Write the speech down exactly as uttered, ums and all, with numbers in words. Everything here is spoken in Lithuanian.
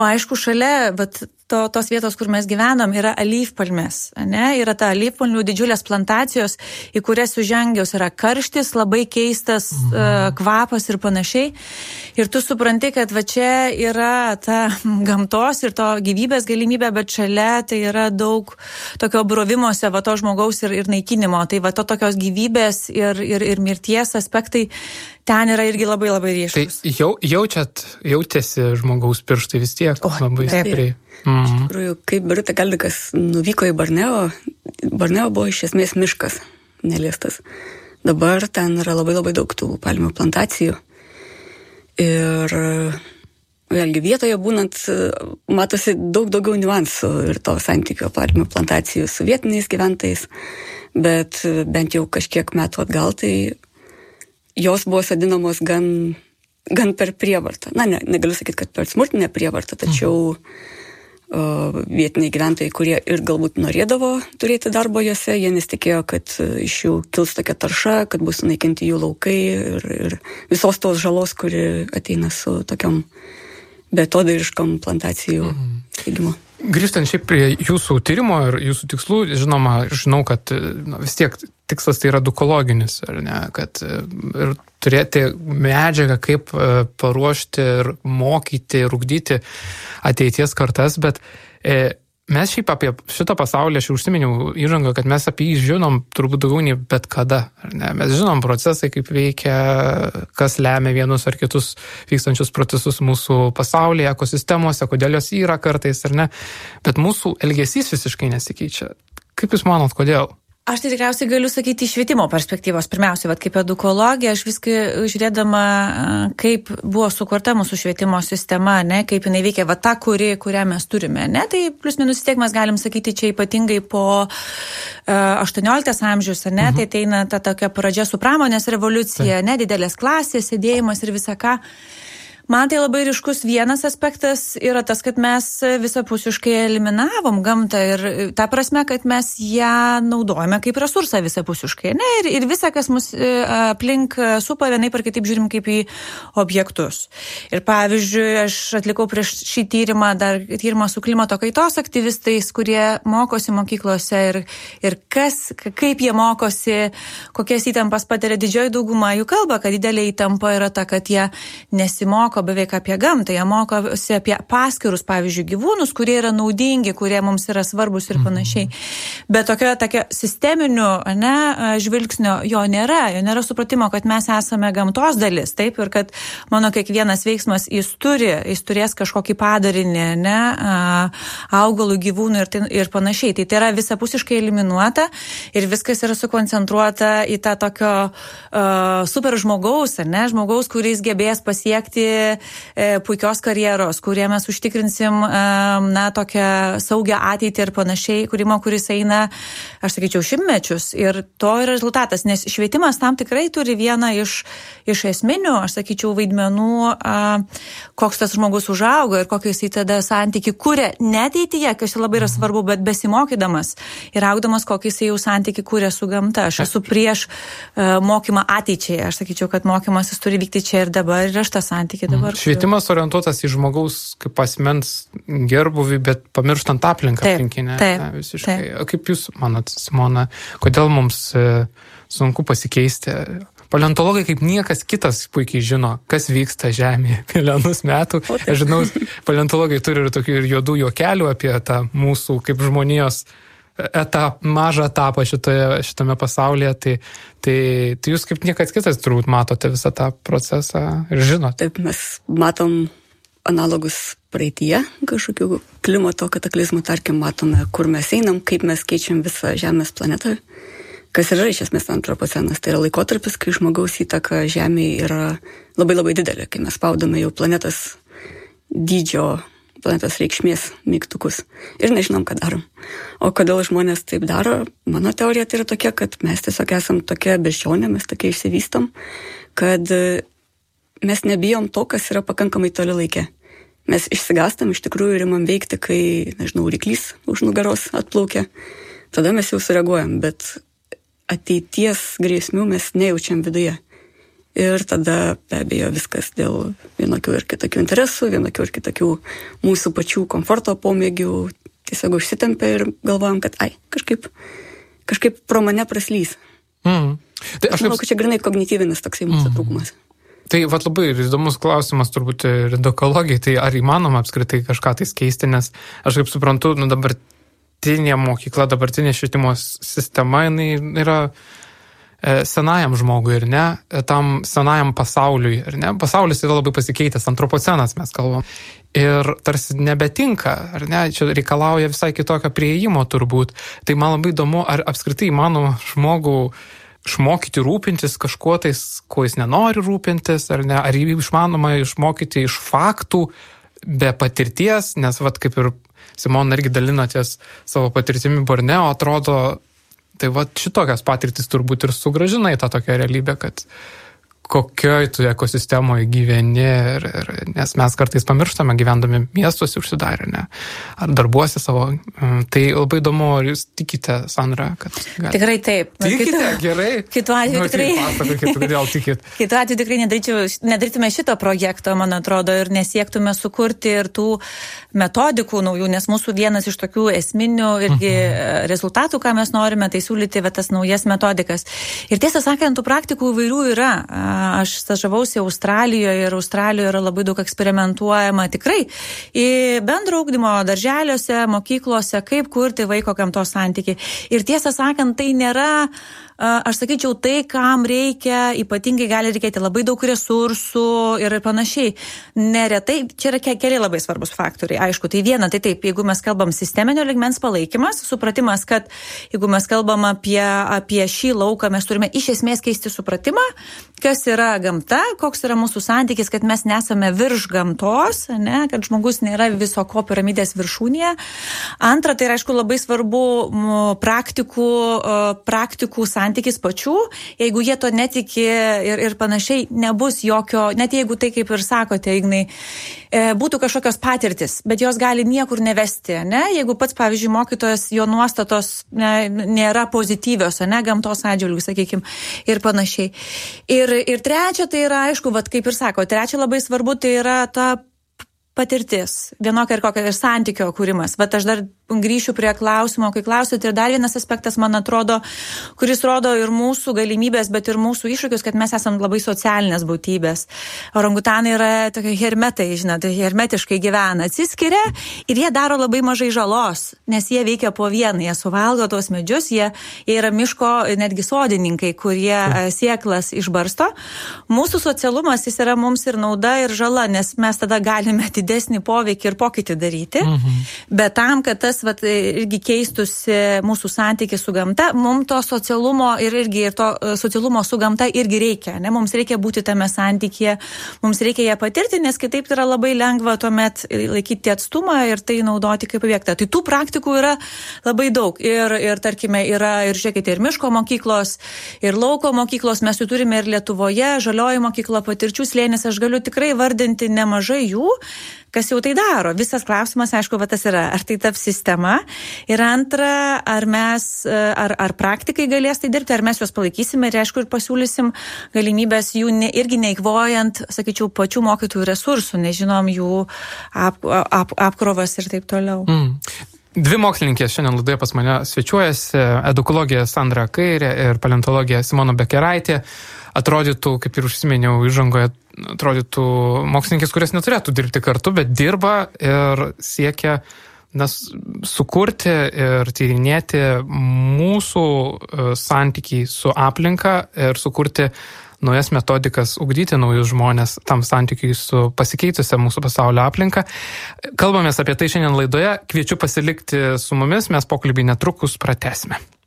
Aišku, šalia vat, to, tos vietos, kur mes gyvenam, yra alyvpalmės. Ne? Yra ta alyvpalmių didžiulės plantacijos, į kurias sužengiaus yra karštis, labai keistas mhm. uh, kvapas ir panašiai. Ir tu supranti, kad va čia yra ta gamtos ir to gyvybės galimybė, bet šalia tai yra daug tokio brovimuose va to žmogaus ir, ir naikinimo. Tai va to tokios gyvybės ir, ir, ir mirties aspektai ten yra irgi labai labai ryškus. Tai jau, jaučiat, jautėsi žmogaus pirštai vis tiek oh, labai stipriai. Mm. Iš tikrųjų, kaip Birutė Kaldikas nuvyko į Borneo, Borneo buvo iš esmės miškas, neliestas. Dabar ten yra labai labai daug tų palmių plantacijų. Ir vėlgi vietoje būnant matosi daug daugiau niuansų ir to santykio palmių plantacijų su vietiniais gyventojais. Bet bent jau kažkiek metų atgal, tai jos buvo sodinamos gan, gan per prievartą. Na, ne, negaliu sakyti, kad per smurtinę prievartą, tačiau uh, vietiniai gyventojai, kurie ir galbūt norėdavo turėti darbo jose, jie nesitikėjo, kad iš jų kils tokia tarša, kad bus sunaikinti jų laukai ir, ir visos tos žalos, kuri ateina su tokiom betodariškom plantacijų steigimu. Grįžtant šiaip prie jūsų tyrimo ir jūsų tikslų, žinoma, žinau, kad nu, vis tiek tikslas tai yra edukologinis, ar ne, kad ir turėti medžiagą, kaip paruošti ir mokyti, ir ugdyti ateities kartas, bet e, mes šiaip apie šitą pasaulį, aš jau užsiminiau įžangą, kad mes apie jį žinom turbūt daugiau nei bet kada, ar ne, mes žinom procesai, kaip veikia, kas lemia vienus ar kitus vykstančius procesus mūsų pasaulyje, ekosistemose, kodėl jos yra kartais, ar ne, bet mūsų elgesys visiškai nesikeičia. Kaip jūs manot, kodėl? Aš tai tikriausiai galiu sakyti iš švietimo perspektyvos. Pirmiausia, vat, kaip edukologė, aš viskai žiūrėdama, kaip buvo sukurta mūsų švietimo sistema, ne, kaip jinai veikia, va ta, kuri, kurią mes turime. Ne, tai plius minus tiek mes galim sakyti čia ypatingai po uh, aštuonioliktas amžius, ne, mhm. tai ateina ta tokia pradžia su pramonės revoliucija, tai. Ne, didelės klasės, sėdėjimas ir visa ką. Man tai labai ryškus vienas aspektas yra tas, kad mes visapusiškai eliminavom gamtą ir ta prasme, kad mes ją naudojame kaip resursą visapusiškai. Ne? Ir, ir visa, kas mus aplink supa, vienaip ar kitaip žiūrim kaip į objektus. Ir pavyzdžiui, aš atlikau prieš šį tyrimą, dar tyrimą su klimato kaitos aktyvistais, kurie mokosi mokyklose ir, ir kas, kaip jie mokosi, kokias įtampas patiria didžioji dauguma. Jų kalba, kad didelė įtampa yra ta, kad jie nesimoko beveik apie gamtą, jie mokosi apie paskirus, pavyzdžiui, gyvūnus, kurie yra naudingi, kurie mums yra svarbus ir panašiai. Bet tokio, tokio sisteminių, ne, žvilgsnio jo nėra, jo nėra supratimo, kad mes esame gamtos dalis, taip, ir kad mano kiekvienas veiksmas jis turi, jis turės kažkokį padarinį, ne, augalų, gyvūnų ir, ir panašiai. Tai tai yra visapusiškai eliminuota ir viskas yra sukoncentruota į tą tokio uh, super žmogaus, ar ne, žmogaus, kuris gebės pasiekti puikios karjeros, kurie mes užtikrinsim na, tokią saugią ateitį ir panašiai, kūrimo, kuris eina, aš sakyčiau, šimtmečius. Ir to yra rezultatas, nes švietimas tam tikrai turi vieną iš, iš esminių, aš sakyčiau, vaidmenų, koks tas žmogus užaugo ir kokį jisai tada santykį kūrė ne ateityje, kas labai yra svarbu, bet besimokydamas ir augdamas, kokį jisai jau santykį kūrė su gamta. Aš esu prieš mokymą ateičiai. Aš sakyčiau, kad mokymas jis turi vykti čia ir dabar ir aš tą santykį dabar. Švietimas orientuotas į žmogaus kaip asmens gerbuvį, bet pamirštant aplinką aplinkinę. Taip, visiškai. taip. Kaip jūs manot, Simona, kodėl mums sunku pasikeisti? Paleontologai kaip niekas kitas puikiai žino, kas vyksta Žemėje milijonus metų. Aš žinau, paleontologai turi ir tokių ir juodų juokelių apie tą mūsų kaip žmonijos etap, mažą etapą šitoje, šitame pasaulyje, tai, tai, tai jūs kaip niekas kitas turbūt matote visą tą procesą ir žinote. Taip, mes matom analogus praeityje, kažkokių klimato kataklizmų, tarkim, matome, kur mes einam, kaip mes keičiam visą Žemės planetą, kas yra iš esmės antropocenas. Tai yra laikotarpis, kai žmogaus įtaka Žemėje yra labai labai didelė, kai mes spaudome jau planetos dydžio, planetos reikšmės mygtukus ir nežinom, ką darom. O kodėl žmonės taip daro? Mano teorija tai yra tokia, kad mes tiesiog esam tokia beždžionė, mes tokia išsivystom, kad mes nebijom to, kas yra pakankamai toli laike. Mes išsigastam, iš tikrųjų rimam veikti, kai, nežinau, ryklys už nugaros atplaukia. Tada mes jau sureaguojam, bet ateities grėsmių mes nejaučiam viduje. Ir tada be abejo viskas dėl vienokių ir kitokių interesų, vienokių ir kitokių mūsų pačių komforto pomėgių tiesiog užsitempia ir galvojam, kad ai, kažkaip, kažkaip pro mane praslys. Mm. Tai aš manau, kad čia grinai kognityvinis toksai mūsų mm. trūkumas. Tai vat labai įdomus klausimas turbūt ir edukologijai, tai ar įmanoma apskritai kažką tai keisti, nes aš kaip suprantu, nu dabartinė mokykla, dabartinė švietimo sistema, jinai yra senajam žmogui ir ne, tam senajam pasauliui ir ne. Pasaulis yra labai pasikeitęs, antropocenas mes kalbam. Ir tarsi nebetinka, ar ne, čia reikalauja visai kitokio prieimo turbūt. Tai man labai įdomu, ar apskritai įmanoma žmogų išmokyti rūpintis kažkuo tais, kuo jis nenori rūpintis, ar ne, ar jį išmanoma išmokyti iš faktų be patirties, nes vat kaip ir Simona irgi dalinotės savo patirtimi Borneo, atrodo, tai va šitokias patirtis turbūt ir sugrąžina į tą tokią realybę, kad kokioj tu ekosistemoje gyveni, ir, ir, nes mes kartais pamirštame gyvendami miestuose užsidarę, ne, ar darbuose savo. Tai labai įdomu, ar jūs tikite, Sandra, kad... Gali... Tikrai taip. Tikite, kitu, gerai. Kitu atveju tikrai... Pasakokit, kodėl tikit. Kitu atveju tikrai nedarytume šito projekto, man atrodo, ir nesiektume sukurti ir tų metodikų naujų, nes mūsų vienas iš tokių esminių irgi uh-huh. rezultatų, ką mes norime, tai siūlyti va, tas naujas metodikas. Ir tiesą sakant, tų praktikų įvairių yra. Aš stažavausi Australijoje ir Australijoje yra labai daug eksperimentuojama tikrai į bendro ugdymo darželiuose, mokyklose, kaip kurti vaiko gamtos santykį. Ir tiesą sakant, tai nėra, aš sakyčiau, tai, kam reikia, ypatingai gali reikėti labai daug resursų ir panašiai. Neretai, čia yra keli labai svarbus faktoriai. Aišku, tai viena, tai taip, jeigu mes kalbam sisteminio lygmens palaikymas, supratimas, kad jeigu mes kalbam apie, apie šį lauką, mes turime iš esmės keisti supratimą, kas yra gamta, koks yra mūsų santykis, kad mes nesame virš gamtos, ne, kad žmogus nėra viso ko piramidės viršūnėje. Antra, tai yra, aišku, labai svarbu praktikų, praktikų santykis pačių. Jeigu jie to netiki ir, ir panašiai, nebus jokio, net jeigu tai, kaip ir sakote, Ignai, būtų kažkokios patirtis, bet jos gali niekur nevesti, ne? Jeigu pats, pavyzdžiui, mokytojas, jo nuostatos ne, nėra pozityvios, ne, gamtos atžvilgiu, sakykime, ir panašiai. Ir Ir trečia, tai yra, aišku, vat, kaip ir sako, trečia labai svarbu, tai yra ta patirtis, vienokia ir kokia ir santykio kūrimas. Bet aš dar grįšiu prie klausimo, kai klausėte, ir dar vienas aspektas, man atrodo, kuris rodo ir mūsų galimybės, bet ir mūsų iššūkius, kad mes esam labai socialinės būtybės. Orangutanai yra tokie hermetai, žinot, hermetiškai gyvena, atsiskiria ir jie daro labai mažai žalos, nes jie veikia po vieną, jie suvalgo tuos medžius, jie, jie yra miško netgi sodininkai, kurie sieklas išbarsto. Mūsų socialumas, jis yra mums ir nauda, ir žala, nes mes tada galime didesnį poveikį ir pokytį daryti, mhm. bet tam, kad tas vat, irgi keistusi mūsų santykis su gamta, mums to socialumo ir irgi ir to socialumo su gamta irgi reikia, ne? Mums reikia būti tame santykyje, mums reikia ją patirti, nes kitaip yra labai lengva tuomet laikyti atstumą ir tai naudoti kaip objektą. Tai tų praktikų yra labai daug ir, ir tarkime, yra ir žiūrėkite, ir miško mokyklos, ir lauko mokyklos, mes jų turime ir Lietuvoje, žalioji mokykla, patirčių slėnis, aš galiu tikrai vardinti nemažai jų, kas jau tai daro. Visas klausimas, aišku, va tas yra, ar tai taps sistema. Ir antra, ar mes, ar, ar praktikai galės tai dirbti, ar mes juos palaikysime ir, aišku, ir pasiūlysim galimybės jų ne, irgi neįkvojant, sakyčiau, pačių mokytojų resursų, nežinom jų ap, ap, apkrovas ir taip toliau. Mm. Dvi mokslininkės šiandien laidoje pas mane svečiuojasi, edukologija Sandra Kairė ir paleontologija Simona Bekeraitė. Atrodytų, kaip ir užsimeniau įžangoje, atrodytų mokslininkės, kurias neturėtų dirbti kartu, bet dirba ir siekia nes, sukurti ir tyrinėti mūsų santykį su aplinka ir sukurti naujas metodikas, ugdyti naujus žmonės tam santykiui su pasikeitusia mūsų pasaulio aplinka. Kalbamės apie tai šiandien laidoje. Kviečiu pasilikti su mumis, mes pokalbį netrukus pratęsime.